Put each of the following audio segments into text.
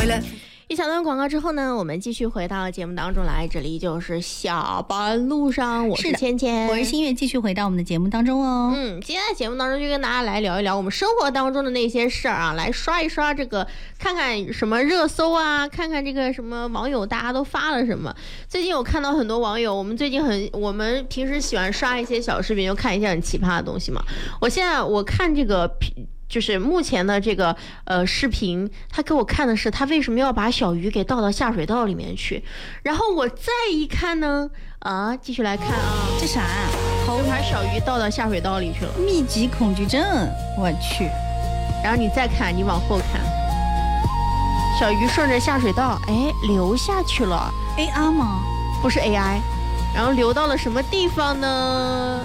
回来。 一小段广告之后呢，我们继续回到节目当中来。这里就是下班路上，我是芊芊， 我是新月，继续回到我们的节目当中哦。 今天在节目当中就跟大家来聊一聊我们生活当中的那些事儿啊，来刷一刷这个，看看什么热搜啊，看看这个什么网友大家都发了什么。最近我看到很多网友，我们平时喜欢刷一些小视频，就看一些很奇葩的东西嘛。我看这个就是目前的这个视频，他给我看的是他为什么要把小鱼给倒到下水道里面去，然后我再一看呢，继续来看啊， 这啥？ 就把小鱼倒到下水道里去了， 密集恐惧症，我去。 然后你再看，你往后看，小鱼顺着下水道，流下去了。 AR 吗？ 不是 AI， 然后流到了什么地方呢？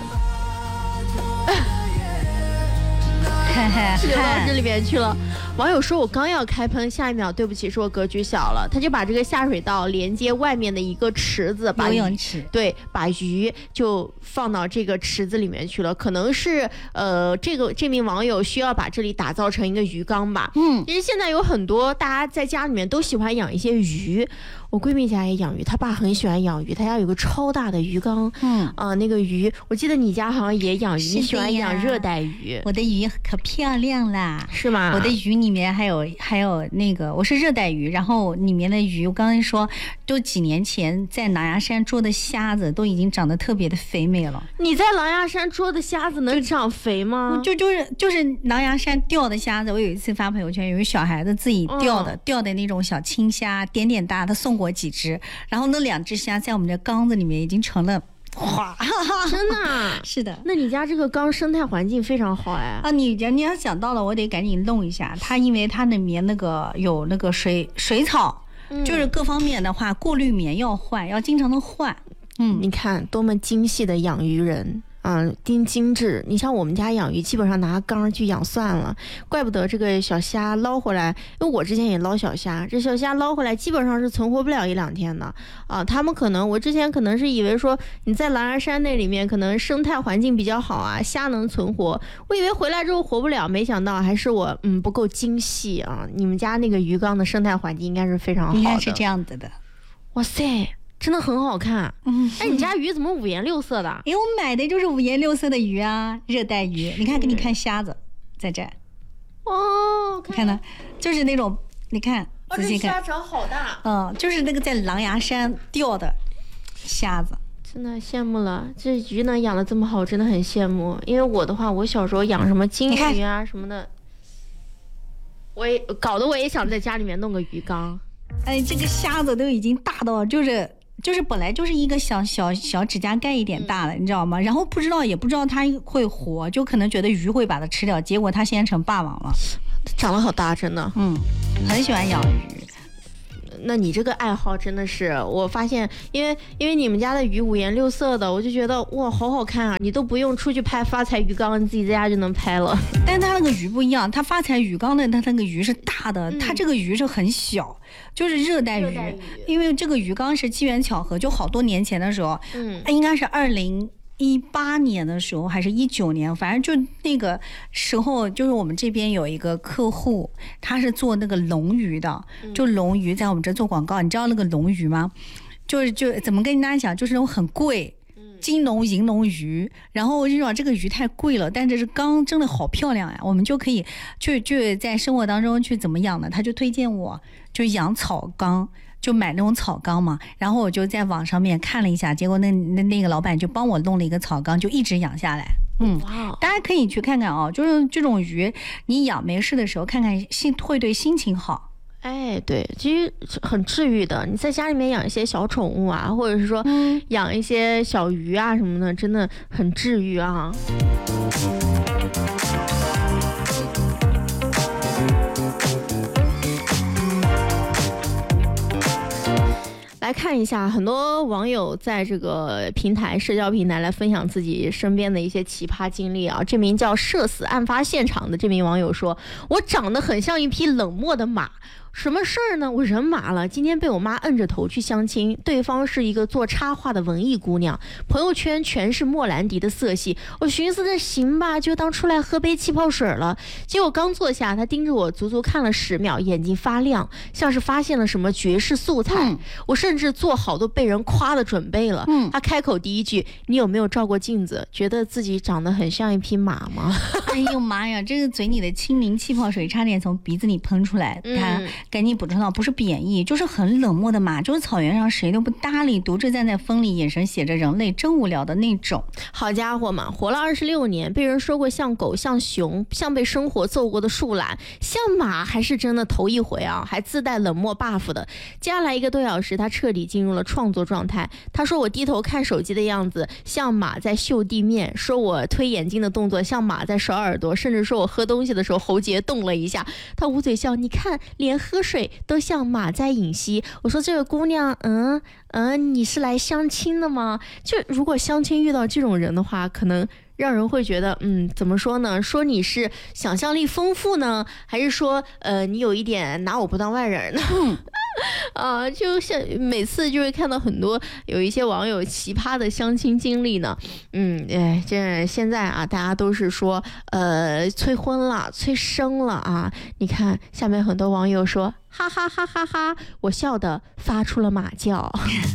流到这里面去了。网友说我刚要开喷，下一秒对不起，是我格局小了。他就把这个下水道连接外面的一个池子， 游泳池， 对，把鱼就放到这个池子里面去了。可能是这名网友需要把这里打造成一个鱼缸吧。其实现在有很多大家在家里面都喜欢养一些鱼，我闺蜜家也养鱼，她爸很喜欢养鱼，她家有个超大的鱼缸。那个鱼，我记得你家好像也养鱼，你喜欢养热带鱼。 我的鱼可漂亮啦， 是吗？ 我的鱼里面还有那个，我是热带鱼，然后里面的鱼，我刚才说，都几年前在狼牙山捉的虾子，都已经长得特别的肥美了。 你在狼牙山捉的虾子能长肥吗？ 就是狼牙山钓的虾子，我有一次发朋友圈，有一个小孩子自己钓的那种小青虾，点点大，他送过几只，然后那2只虾在我们的缸子里面已经成了。哇， 真的啊？ 是的。 那你家这个缸生态环境非常好哎。 你要想到了，我得赶紧弄一下它，因为它里面有那个水草，就是各方面的话，过滤棉要经常的换。 你看多么精细的养鱼人。精致。你像我们家养鱼，基本上拿缸去养算了，怪不得这个小虾捞回来，因为我之前也捞小虾，这小虾捞回来基本上是存活不了1-2天的啊。他们我之前可能是以为说你在狼牙山那里面可能生态环境比较好啊，虾能存活，我以为回来之后活不了，没想到还是我不够精细啊。你们家那个鱼缸的生态环境应该是非常好的， 应该是这样子的。 哇塞！真的很好看。你家鱼怎么5颜6色的？ 我买的就是5颜6色的鱼啊，热带鱼。你看，给你看虾子，在这。看到，就是那种，你看，仔细看， 这虾长好大。 就是那个在狼牙山钓的虾子。 真的羡慕了，这鱼能养得这么好，真的很羡慕。因为我的话，我小时候养什么金鱼啊什么的，我也想在家里面弄个鱼缸。 这个虾子都已经大到就是本来就是一个小指甲盖一点大的，你知道吗？然后也不知道它会活，就可能觉得鱼会把它吃掉，结果它现在成霸王了。 长得好大，真的。 很喜欢养鱼。 那你这个爱好真的是，我发现，因为你们家的鱼5颜6色的，我就觉得哇，好好看啊！你都不用出去拍发财鱼缸，你自己在家就能拍了。 但它那个鱼不一样，它发财鱼缸的它那个鱼是大的，它这个鱼是很小，就是热带鱼。因为这个鱼缸是机缘巧合，就好多年前的时候，应该是2018年的时候还是19年，反正就那个时候，就是我们这边有一个客户，他是做那个龙鱼的，就龙鱼在我们这做广告，你知道那个龙鱼吗？就怎么跟大家讲，就是那种很贵，金龙银龙鱼，然后我就说这个鱼太贵了，但这缸真的好漂亮呀，我们就可以去在生活当中去怎么养呢？他就推荐我就养草缸。就买那种草缸嘛，然后我就在网上面看了一下，结果那个老板就帮我弄了一个草缸，就一直养下来。大家可以去看看啊，就是这种鱼，你养没事的时候看看，会对心情好。 对，其实很治愈的。你在家里面养一些小宠物啊，或者是说养一些小鱼啊什么的，真的很治愈啊。来看一下，很多网友在这个社交平台来分享自己身边的一些奇葩经历啊。这名叫社死案发现场的这名网友说，我长得很像一匹冷漠的马， 什么事儿呢？我人麻了，今天被我妈摁着头去相亲，对方是一个做插画的文艺姑娘，朋友圈全是莫兰迪的色系。我寻思着行吧，就当出来喝杯气泡水了。结果刚坐下，她盯着我足足看了10秒，眼睛发亮，像是发现了什么绝世素材。我甚至做好都被人夸的准备了。她开口第一句：“你有没有照过镜子？觉得自己长得很像一匹马吗？” 哎呦妈呀，这个嘴里的清明气泡水差点从鼻子里喷出来。他赶紧补充到，不是贬义，就是很冷漠的马，就是草原上谁都不搭理，独自站在风里，眼神写着人类真无聊的那种。 好家伙嘛，活了26年，被人说过像狗、像熊、像被生活揍过的树懒，像马还是真的头一回啊，还自带冷漠 buff 的。接下来1个多小时，他彻底进入了创作状态。他说我低头看手机的样子像马在嗅地面，说我推眼镜的动作像马在甩耳朵，甚至说我喝东西的时候喉结动了一下。他捂嘴笑，你看连喝水都像马在饮吸。我说这个姑娘，你是来相亲的吗？就如果相亲遇到这种人的话，可能让人会觉得，怎么说呢？说你是想象力丰富呢，还是说，你有一点拿我不当外人呢？就像每次就会看到很多有一些网友奇葩的相亲经历呢。这现在啊，大家都是说，催婚了，催生了啊。你看下面很多网友说，哈哈哈哈哈，我笑得发出了马叫。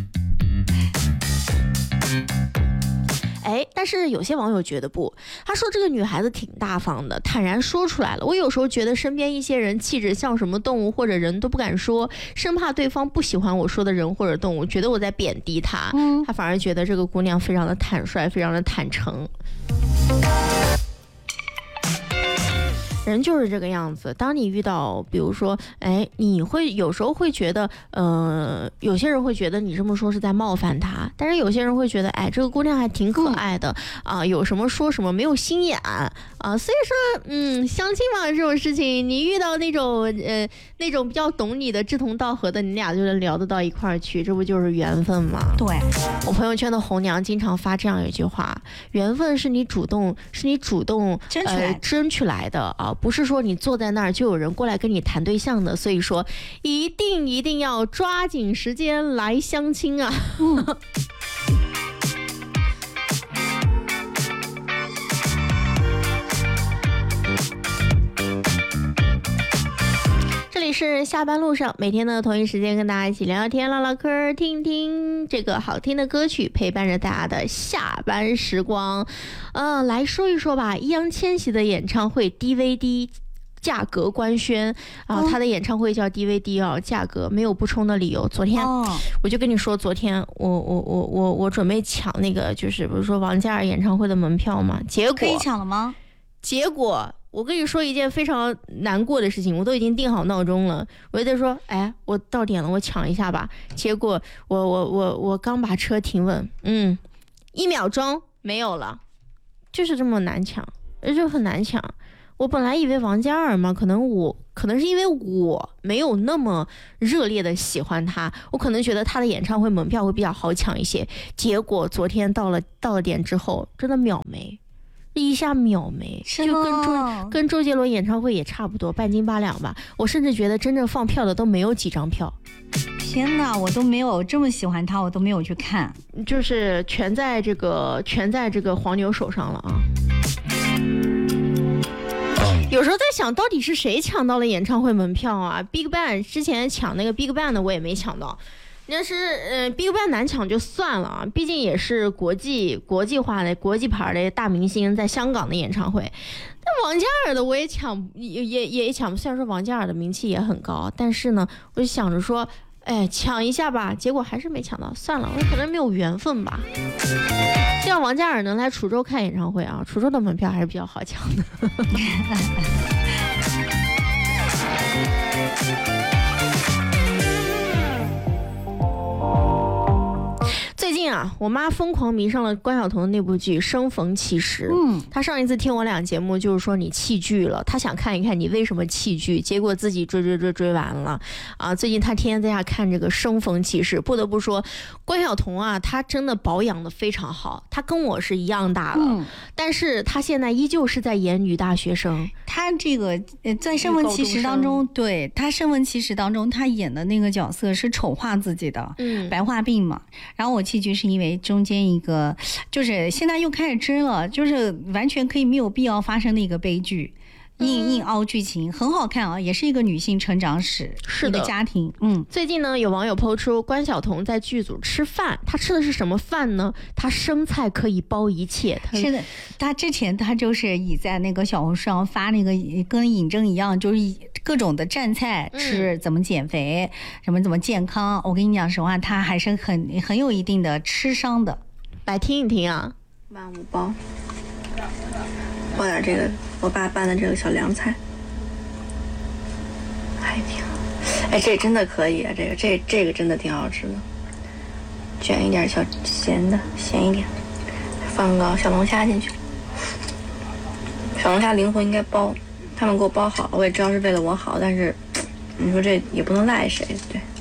但是有些网友觉得不，他说这个女孩子挺大方的，坦然说出来了。我有时候觉得身边一些人气质像什么动物或者人都不敢说，生怕对方不喜欢我说的人或者动物，觉得我在贬低他。他反而觉得这个姑娘非常的坦率，非常的坦诚。人就是这个样子，当你遇到比如说你会有时候会觉得有些人会觉得你这么说是在冒犯他，但是有些人会觉得这个姑娘还挺可爱的有什么说什么，没有心眼所以说相亲嘛这种事情，你遇到那种比较懂你的志同道合的，你俩就能聊得到一块儿去，这不就是缘分吗？ 对， 我朋友圈的红娘经常发这样一句话，缘分是你主动争取来的不是说你坐在那儿就有人过来跟你谈对象的，所以说一定要抓紧时间来相亲啊。这里是下班路上，每天的同一时间跟大家一起聊聊天唠唠嗑，听听这个好听的歌曲，陪伴着大家的下班时光。来说一说吧，易烊千玺的演唱会 DVD 价格官宣他的演唱会叫 DVD 价格没有不充的理由。昨天我就跟你说，昨天我准备抢那个就是比如说王嘉尔演唱会的门票嘛，结果可以抢了吗？ 结果我跟你说一件非常难过的事情，我都已经定好闹钟了，我就在说我到点了，我抢一下吧。结果我刚把车停稳，1秒钟没有了，就是这么难抢，就很难抢。我本来以为王嘉尔嘛，可能是因为我没有那么热烈的喜欢他，我可能觉得他的演唱会门票会比较好抢一些。结果昨天到了点之后，真的秒没，一下秒没，就跟周杰伦演唱会也差不多，半斤八两吧。我甚至觉得真正放票的都没有几张票。 天哪，我都没有这么喜欢他，我都没有去看， 就是全在这个黄牛手上了啊。有时候在想，到底是谁抢到了演唱会门票啊 ？BigBang 之前抢那个 BigBang 的我也没抢到，但是BigBang 难抢就算了啊，毕竟也是国际化的国际牌的大明星在香港的演唱会。但王嘉尔的我也抢，也抢，虽然说王嘉尔的名气也很高，但是呢，我就想着说，抢一下吧，结果还是没抢到，算了，我可能没有缘分吧。希望王嘉尔能来滁州看演唱会啊，滁州的门票还是比较好抢的。最近啊，我妈疯狂迷上了关晓彤的那部剧《生逢其时》。她上一次听我俩节目就是说你弃剧了，她想看一看你为什么弃剧，结果自己追完了啊！最近她天天在家看这个《生逢其时》，不得不说，关晓彤啊，她真的保养的非常好。她跟我是一样大了，但是她现在依旧是在演女大学生。 她这个在《生逢其时》当中，对她《生逢其时》当中，她演的那个角色是丑化自己的，白化病嘛。然后我弃剧是因为中间一个，就是现在又开始追了，就是完全可以没有必要发生的一个悲剧，硬凹剧情，很好看啊，也是一个女性成长史， 是的， 一个家庭。 最近呢，有网友抛出关晓彤在剧组吃饭，她吃的是什么饭呢？她生菜可以包一切。 是的，她之前她就是以在那个小红书上发那个跟尹正一样，就是各种的蘸菜吃，怎么减肥，怎么健康。我跟你讲实话，她还是很有一定的吃商的。 来听一听啊。 拌5包，包点这个我爸拌的这个小凉菜，还挺，这真的可以啊，这个真的挺好吃的，卷一点小咸一点，放个小龙虾进去，小龙虾灵魂应该包，他们给我包好了，我也知道是为了我好，但是你说这也不能赖谁，对。